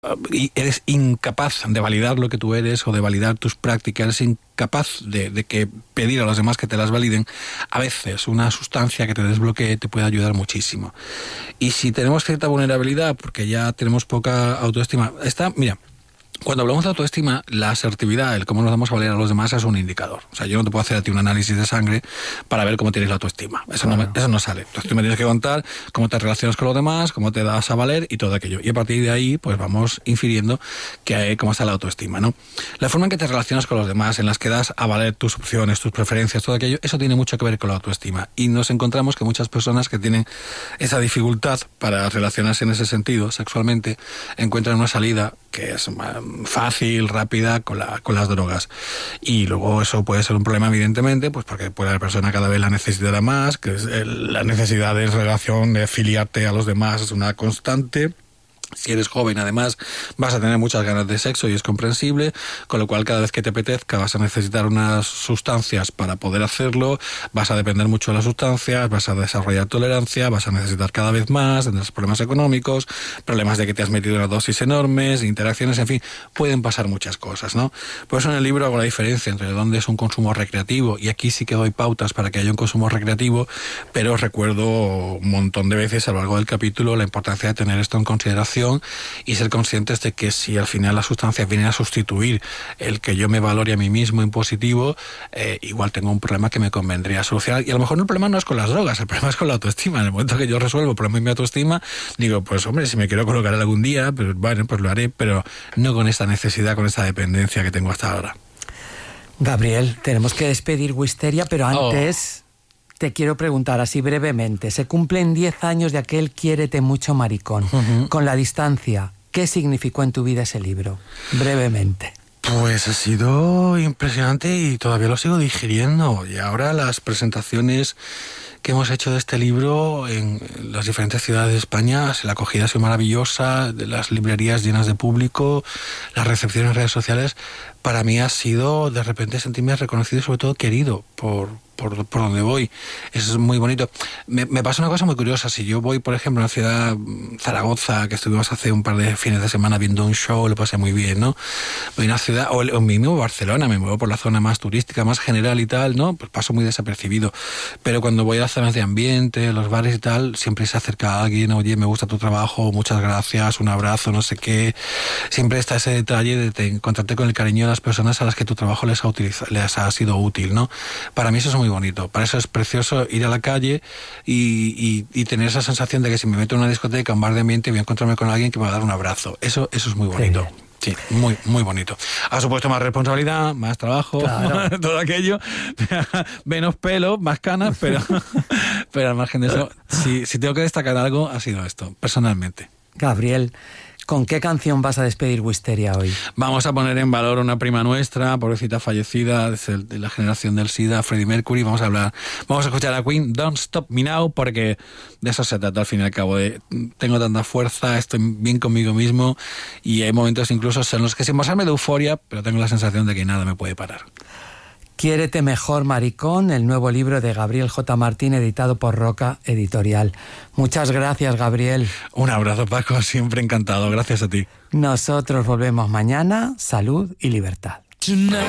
y eres incapaz de validar lo que tú eres o de validar tus prácticas, eres incapaz de que pedir a los demás que te las validen, a veces una sustancia que te desbloquee te puede ayudar muchísimo. Y si tenemos cierta vulnerabilidad, porque ya tenemos poca autoestima, mira, cuando hablamos de autoestima, la asertividad, el cómo nos damos a valer a los demás es un indicador. O sea, yo no te puedo hacer a ti un análisis de sangre para ver cómo tienes la autoestima. Eso no sale. Entonces tú me tienes que contar cómo te relacionas con los demás, cómo te das a valer y todo aquello. Y a partir de ahí, pues vamos infiriendo cómo está la autoestima, ¿no? La forma en que te relacionas con los demás, en las que das a valer tus opciones, tus preferencias, todo aquello, eso tiene mucho que ver con la autoestima. Y nos encontramos que muchas personas que tienen esa dificultad para relacionarse en ese sentido, sexualmente, encuentran una salida que es fácil, rápida, con las drogas. Y luego eso puede ser un problema, evidentemente, pues porque puede haber persona cada vez la necesitará más, que es la necesidad de relación, de afiliarte a los demás es una constante. Si eres joven, además, vas a tener muchas ganas de sexo y es comprensible, con lo cual cada vez que te apetezca vas a necesitar unas sustancias para poder hacerlo, vas a depender mucho de las sustancias, vas a desarrollar tolerancia, vas a necesitar cada vez más, tendrás problemas económicos, problemas de que te has metido en dosis enormes, interacciones, en fin, pueden pasar muchas cosas, ¿no? Por eso en el libro hago la diferencia entre dónde es un consumo recreativo, y aquí sí que doy pautas para que haya un consumo recreativo, pero recuerdo un montón de veces a lo largo del capítulo la importancia de tener esto en consideración y ser conscientes de que si al final las sustancias vienen a sustituir el que yo me valore a mí mismo en positivo, igual tengo un problema que me convendría solucionar. Y a lo mejor el problema no es con las drogas, el problema es con la autoestima. En el momento que yo resuelvo el problema de mi autoestima, digo, pues hombre, si me quiero colocar algún día, pues bueno, pues lo haré, pero no con esta necesidad, con esta dependencia que tengo hasta ahora. Gabriel, tenemos que despedir Wisteria, pero antes... Te quiero preguntar así brevemente. Se cumplen 10 años de aquel Quiérete mucho, maricón. Con la distancia, ¿qué significó en tu vida ese libro? Brevemente. Pues ha sido impresionante y todavía lo sigo digiriendo. Y ahora las presentaciones que hemos hecho de este libro en las diferentes ciudades de España, la acogida ha sido maravillosa, de las librerías llenas de público, las recepciones en redes sociales, para mí ha sido de repente sentirme reconocido y sobre todo querido por donde voy. Es muy bonito. Me pasa una cosa muy curiosa. Si yo voy, por ejemplo, a una ciudad, Zaragoza, que estuvimos hace un par de fines de semana viendo un show, lo pasé muy bien, ¿no? Voy a una ciudad, o mismo Barcelona, me muevo por la zona más turística, más general y tal, ¿no? Pues paso muy desapercibido. Pero cuando voy a las zonas de ambiente, los bares y tal, siempre se acerca a alguien, oye, me gusta tu trabajo, muchas gracias, un abrazo, no sé qué. Siempre está ese detalle de encontrarte con el cariño de las personas a las que tu trabajo les ha sido útil, ¿no? Para mí eso es muy bonito. Para eso es precioso ir a la calle y tener esa sensación de que si me meto en una discoteca, un bar de ambiente, voy a encontrarme con alguien que me va a dar un abrazo. Eso es muy bonito. Sí, muy, muy bonito. Ha supuesto más responsabilidad, más trabajo, claro. Todo aquello, menos pelo, más canas, pero al margen de eso, si tengo que destacar algo, ha sido esto, personalmente. Gabriel, ¿con qué canción vas a despedir Wisteria hoy? Vamos a poner en valor una prima nuestra, pobrecita fallecida, de la generación del SIDA, Freddie Mercury. Vamos a escuchar a Queen, Don't Stop Me Now, porque de eso se trata al fin y al cabo. Tengo tanta fuerza, estoy bien conmigo mismo y hay momentos incluso en los que sin pasarme de euforia, pero tengo la sensación de que nada me puede parar. Quiérete mejor, maricón, el nuevo libro de Gabriel J. Martín, editado por Roca Editorial. Muchas gracias, Gabriel. Un abrazo, Paco, siempre encantado. Gracias a ti. Nosotros volvemos mañana. Salud y libertad.